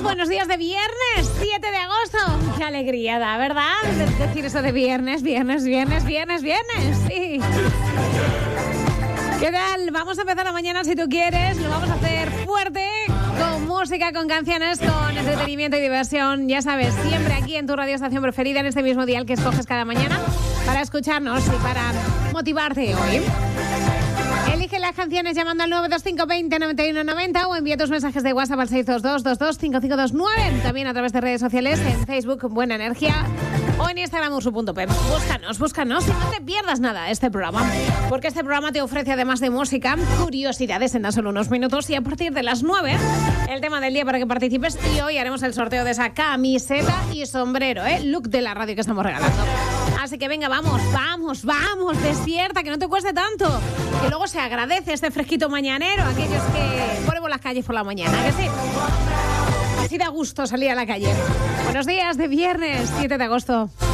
buenos días de viernes, 7 de agosto. Qué alegría da, ¿verdad? Decir eso de viernes, sí. ¿Qué tal? Vamos a empezar la mañana si tú quieres. Lo vamos a hacer fuerte, con música, con canciones, con entretenimiento y diversión. Ya sabes, siempre aquí en tu radioestación preferida, en este mismo dial que escoges cada mañana para escucharnos y para motivarte hoy. Elige las canciones llamando al 925 20 91 90 o envía tus mensajes de WhatsApp al 622 22 5529. También a través de redes sociales, en Facebook Buena Energía o en Instagram ursu.pep. Búscanos y no te pierdas nada este programa, porque este programa te ofrece, además de música, curiosidades en tan solo unos minutos, y a partir de las 9 el tema del día para que participes, y hoy haremos el sorteo de esa camiseta y sombrero, look de la radio que estamos regalando. Así que venga, vamos, despierta, que no te cueste tanto, que luego se agradece este fresquito mañanero a aquellos que ponemos las calles por la mañana, ¿que sí? Así da gusto salir a la calle. Buenos días de viernes, 7 de agosto.